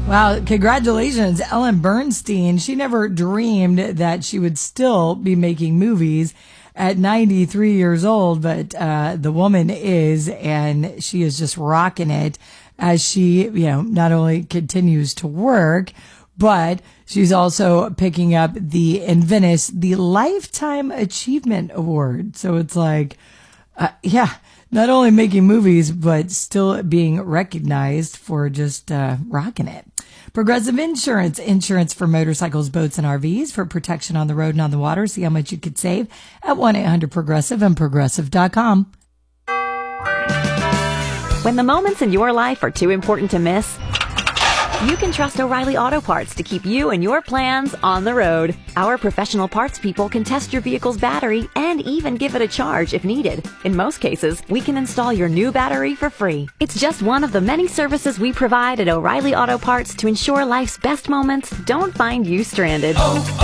Wow, congratulations, Ellen Bernstein. She never dreamed that she would still be making movies at 93 years old, but the woman is, and she is just rocking it as she, not only continues to work, but she's also picking up in Venice, the Lifetime Achievement Award. So it's like, not only making movies, but still being recognized for just rocking it. Progressive Insurance for motorcycles, boats, and RVs for protection on the road and on the water. See how much you could save at 1-800-PROGRESSIVE and Progressive.com. When the moments in your life are too important to miss, you can trust O'Reilly Auto Parts to keep you and your plans on the road. Our professional parts people can test your vehicle's battery and even give it a charge if needed. In most cases, we can install your new battery for free. It's just one of the many services we provide at O'Reilly Auto Parts to ensure life's best moments don't find you stranded.